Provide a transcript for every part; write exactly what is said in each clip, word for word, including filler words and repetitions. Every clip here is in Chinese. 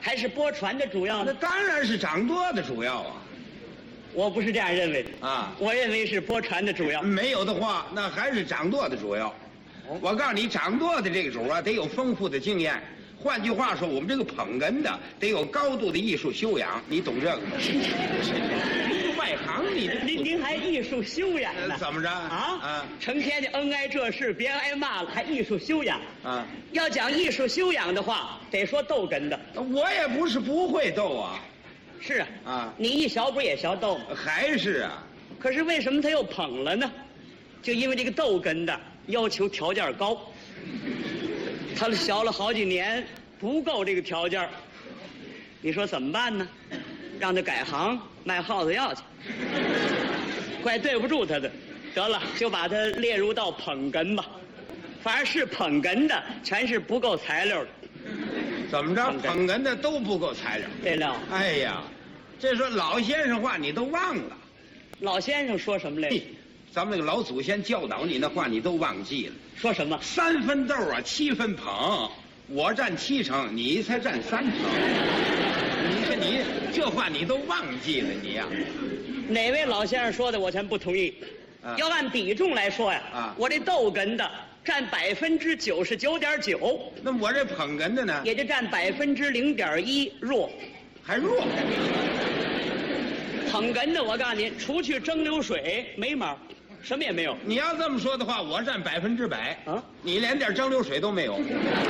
还是播传的主要那呢？ 当然是掌舵的主要啊。 我不是这样认为的啊我认为是播传的主要。 没有的话，那还是掌舵的主要。我告诉你，掌舵的这个主啊，得有丰富的经验。换句话说，我们这个捧哏的得有高度的艺术修养，你懂这个吗？外行，你这您您还艺术修养呢？ 呃怎么着啊啊成天的恩爱这事，别挨骂了，还艺术修养啊？ 要讲艺术修养的话，得说逗哏的。 我也不是不会逗啊， 是啊， 啊你一学不也学逗吗？ 还是啊， 可是为什么他又捧了呢？就因为这个逗哏的要求条件高，他学了好几年不够这个条件，你说怎么办呢？让他改行卖耗子药去，怪对不住他的。得了，就把他列入到捧哏吧。凡是捧哏的，全是不够材料的。 怎么着？ 捧哏捧哏的都不够材料。 对了， 哎呀，这说老先生话你都忘了。 老先生说什么来着？ 咱们那个老祖先教导你那话你都忘记了。 说什么？ 三分逗啊，七分捧，我占七成，你才占三成。你看你这话你都忘记了，你呀、 哪位老先生说的我全不同意。 啊要按比重来说呀， 啊我这逗哏的占百分之九十九点九， 那我这捧哏的呢， 也就占百分之零点一弱。 还弱。 捧哏的，我告诉您，除去蒸馏水没毛，什么也没有。 你要这么说的话，我占百分之百啊， 你连点蒸馏水都没有。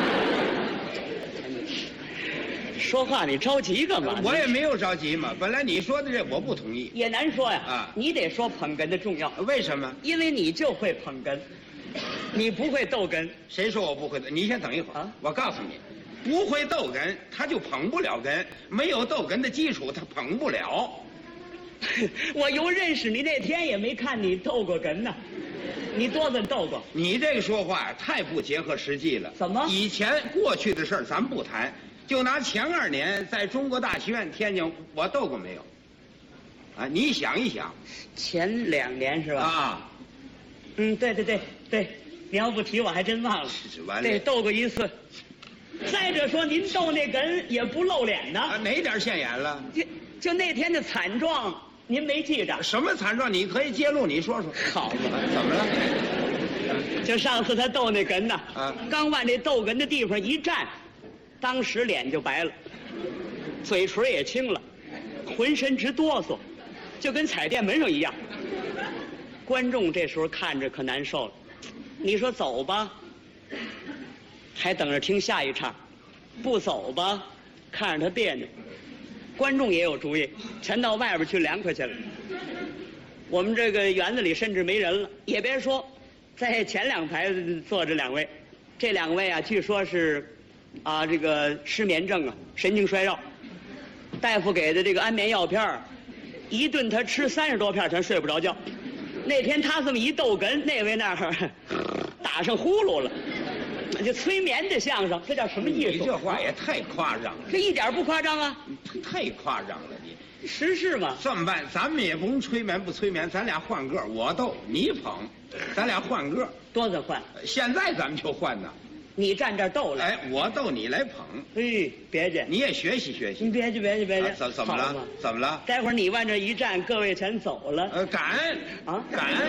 说话你着急干嘛？ 我也没有着急嘛，本来你说的这我不同意。 也难说呀。 啊你得说捧哏的重要， 为什么？ 因为你就会捧哏，你不会逗哏。 谁说我不会的？你先等一会儿， 啊我告诉你，不会逗哏，他就捧不了哏；没有逗哏的基础，他捧不了。 我由认识你那天也没看你逗过哏呢，你多怎逗过？ 你这个说话太不结合实际了。 怎么以前过去的事儿咱不谈，就拿前二年在中国大剧院天津，我逗过没有？啊，你想一想前两年是吧？ 啊， 嗯，对对对对，你要不提我还真忘了。 是完了对，逗过一次。再者说，您逗那哏也不露脸呢， 啊，哪点现眼了？ 就就那天的惨状，您没记着？ 什么惨状？你可以揭露，你说说。 好嘛， 怎么了？ 就上次他逗那哏呐， 啊刚往这逗哏的地方一站，当时脸就白了，嘴唇也青了，浑身直哆嗦，就跟踩电门上一样。观众这时候看着可难受了，你说走吧，还等着听下一场；不走吧，看着他别扭。观众也有主意，全到外边去凉快去了。我们这个园子里甚至没人了，也别说，在前两排坐着两位，这两位啊，据说是，啊，这个失眠症啊，神经衰弱，大夫给的这个安眠药片儿一顿他吃三十多片，全睡不着觉。那天他这么一逗哏，那位那儿打上呼噜了，就催眠的相声，这叫什么艺术？ 你这话也太夸张了， 这一点不夸张啊， 太夸张了你。 实事嘛。 这么办，咱们也不用催眠不催眠，咱俩换个，我逗你捧，咱俩换个。 多怎换？ 现在咱们就换呐， 你站这儿逗来， 哎，我逗你来捧， 嘿，别介， 你也学习学习。 您别介别介别介啊，怎怎么了好嘛？ 怎么了？ 待会儿你往这一站，各位全走了。 呃，感恩啊感恩。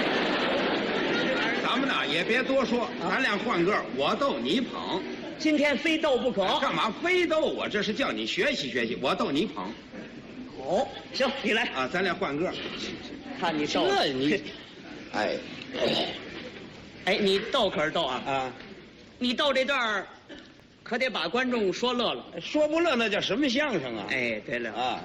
咱们呢也别多说，咱俩换个，我逗你捧。 今天非逗不可。 干嘛非逗我？这是叫你学习学习，我逗你捧。 哦，行，你来啊，咱俩换个。 看你逗。 这你，哎， 哎，你逗可是逗啊！ 啊， 你逗这段儿，可得把观众说乐了。 说不乐那叫什么相声啊？ 哎，对了， 啊，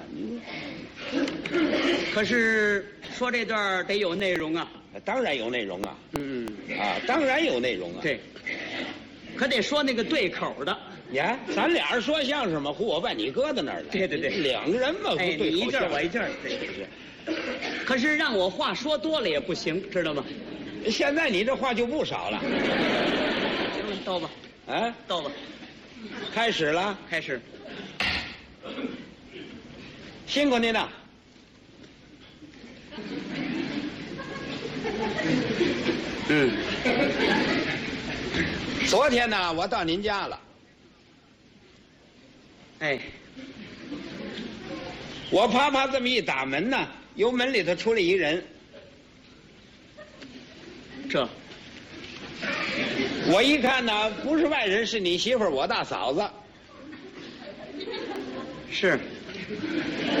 可是说这段儿得有内容啊。 当然有内容啊。 嗯， 啊，当然有内容啊。 对，可得说那个对口的。 你看，咱俩人说相声嘛，唬我把你搁到那儿来。 对对对两个人嘛， 哎， 对你一阵儿口相声我一阵儿。对对对。可是让我话说多了也不行，知道吗？ 现在你这话就不少了。 行了，逗吧， 啊， 逗吧， 开始了， 开始。 辛苦您了。 嗯， 昨天呢，我到您家了。 哎， 我啪啪这么一打门呢，由门里头出来一人， 这我一看呢，不是外人，是你媳妇儿，我大嫂子。 是